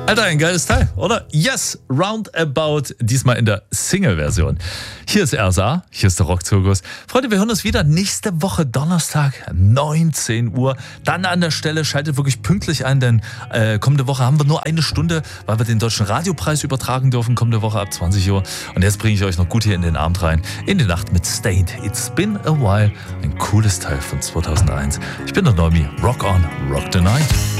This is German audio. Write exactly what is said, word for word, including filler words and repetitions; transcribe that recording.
Alter, ein geiles Teil, oder? Yes, Roundabout, diesmal in der Single-Version. Hier ist R S A, hier ist der Rockzirkus. Freunde, wir hören uns wieder nächste Woche Donnerstag, neunzehn Uhr. Dann an der Stelle, schaltet wirklich pünktlich ein, denn äh, kommende Woche haben wir nur eine Stunde, weil wir den Deutschen Radiopreis übertragen dürfen, kommende Woche ab zwanzig Uhr. Und jetzt bringe ich euch noch gut hier in den Abend rein, in die Nacht mit Stained. It's been a while, ein cooles Teil von zweitausendeins. Ich bin der Normi, rock on, rock the night.